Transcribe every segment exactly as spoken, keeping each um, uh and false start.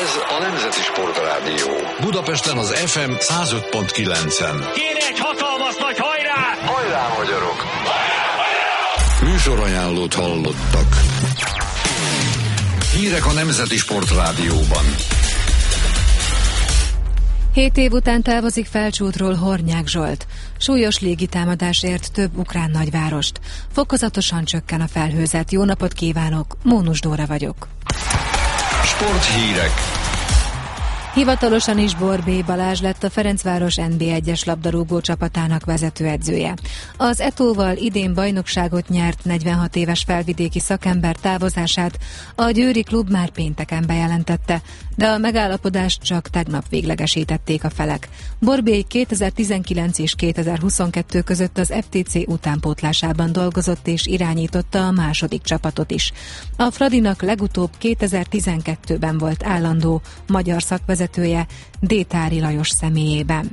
Ez a Nemzeti Sportrádió. Budapesten az ef em száz öt pont kilencen. Kéne egy hatalmas nagy hajrá! Hajrá, magyarok! Műsorajánlót hallottak. Hírek a Nemzeti Sportrádióban. Hét év után távozik Felcsútról Hornyák Zsolt. Súlyos légitámadás ért több ukrán nagyvárost. Fokozatosan csökken a felhőzet. Jó napot kívánok, Mónus Dóra vagyok. Sporthírek. Hivatalosan is Borbély Balázs lett a Ferencváros en bé egyes labdarúgó csapatának vezetőedzője. Az Etóval idén bajnokságot nyert negyvenhat éves felvidéki szakember távozását a győri klub már pénteken bejelentette, de a megállapodást csak tegnap véglegesítették a felek. Borbély kétezer-tizenkilenc és kétezer-huszonkettő között az ef té cé utánpótlásában dolgozott és irányította a második csapatot is. A Fradinak legutóbb kétezer-tizenkettőben volt állandó magyar szakvezetője Détári Lajos személyében.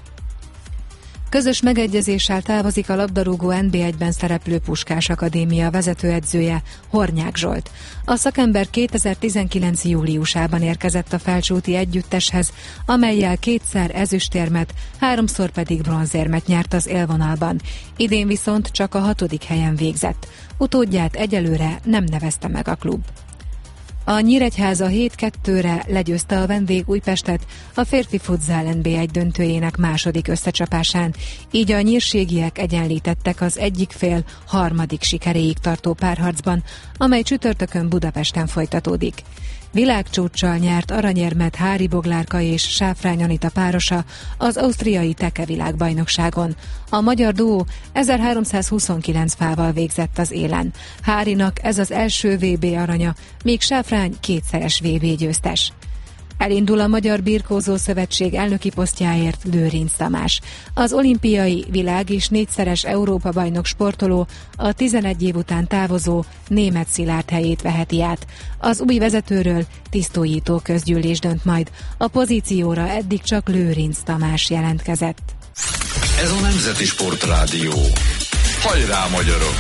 Közös megegyezéssel távozik a labdarúgó en bé egyben szereplő Puskás Akadémia vezetőedzője, Hornyák Zsolt. A szakember kétezer-tizenkilenc júliusában érkezett a felcsúti együtteshez, amellyel kétszer ezüstérmet, háromszor pedig bronzérmet nyert az élvonalban. Idén viszont csak a hatodik helyen végzett. Utódját egyelőre nem nevezte meg a klub. A Nyíregyháza hét kettőre legyőzte a vendég Újpestet a férfi futzál en bé egy döntőjének második összecsapásán, így a nyírségiek egyenlítettek az egyik fél harmadik sikeréig tartó párharcban, amely csütörtökön Budapesten folytatódik. Világcsúccsal nyert aranyérmet Hári Boglárka és Sáfrány Anita párosa az ausztriai Teke világbajnokságon. A magyar duó ezerháromszázhuszonkilenc fával végzett az élen. Hárinak ez az első vé bé aranya, míg Sáfrány kétszeres vé bé győztes. Elindul a Magyar Birkózó Szövetség elnöki posztjáért Lőrinc Tamás. Az olimpiai, világ és négyszeres Európa-bajnok sportoló a tizenegy év után távozó Németh Szilárd helyét veheti át. Az új vezetőről tisztóító közgyűlés dönt majd. A pozícióra eddig csak Lőrinc Tamás jelentkezett. Ez a Nemzeti Sportrádió. Hajrá, magyarok!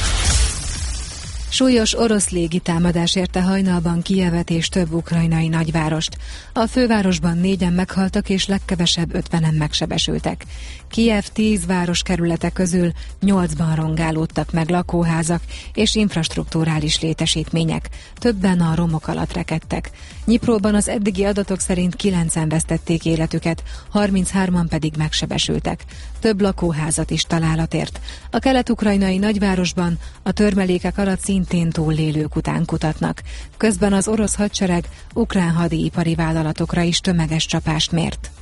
Súlyos orosz légitámadás érte hajnalban Kijevet és több ukrajnai nagyvárost. A fővárosban négyen meghaltak és legkevesebb ötvenen megsebesültek. Kijev tíz városkerülete közül nyolcban rongálódtak meg lakóházak és infrastrukturális létesítmények. Többen a romok alatt rekedtek. Nyipróban az eddigi adatok szerint kilencen vesztették életüket, harminchárman pedig megsebesültek. Több lakóházat is találat ért. A kelet-ukrajnai nagyvárosban a törmelékek alatt szintén túlélők után kutatnak. Közben az orosz hadsereg ukrán hadipari vállalatokra is tömeges csapást mért.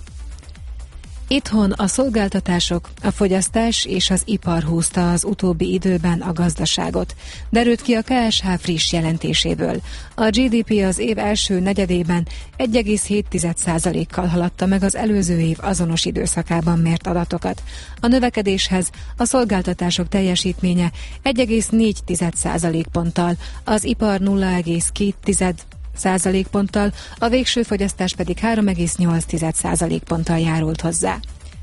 Itthon a szolgáltatások, a fogyasztás és az ipar húzta az utóbbi időben a gazdaságot. Derült ki a ká es há friss jelentéséből. A gé dé pé az év első negyedében egy egész hét százalékkal haladta meg az előző év azonos időszakában mért adatokat. A növekedéshez a szolgáltatások teljesítménye egy egész négy százalékponttal, az ipar nulla egész két százalékponttal, a végső fogyasztás pedig három egész nyolc százalékponttal járult hozzá.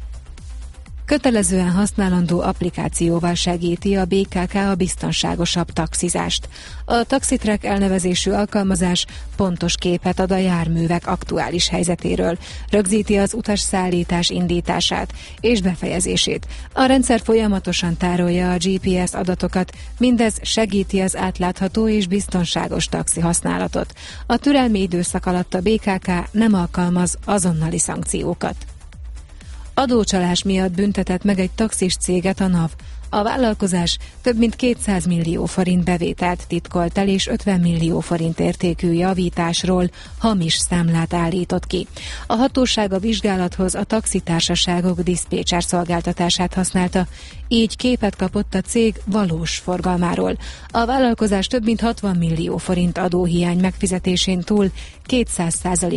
Kötelezően használandó applikációval segíti a bé ká ká a biztonságosabb taxizást. A Taxitrack elnevezésű alkalmazás pontos képet ad a járművek aktuális helyzetéről, rögzíti az utasszállítás indítását és befejezését. A rendszer folyamatosan tárolja a gé pé es adatokat, mindez segíti az átlátható és biztonságos taxi használatot. A türelmi időszak alatt a bé ká ká nem alkalmaz azonnali szankciókat. Adócsalás miatt büntetett meg egy taxis céget a NAV. A vállalkozás több mint kétszáz millió forint bevételt titkolt el, és ötven millió forint értékű javításról hamis számlát állított ki. A hatóság a vizsgálathoz a taxitársaságok diszpécser szolgáltatását használta, így képet kapott a cég valós forgalmáról. A vállalkozás több mint hatvan millió forint adóhiány megfizetésén túl kétszáz százalék